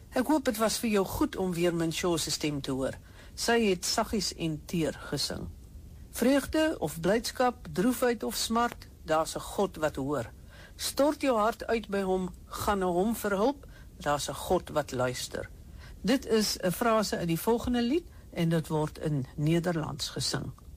Ek hoop het was vir jou goed om weer Minshaw se stem te hoor. Sy het saggies en teer gesing. Vreugde of blydskap, droefheid of smart, daar's 'n God wat hoor. Stort jou hart uit by hom, gaan na hom vir hulp, daar's 'n God wat luister. Dit is 'n frase uit die volgende lied en dit word in Nederlands gesing.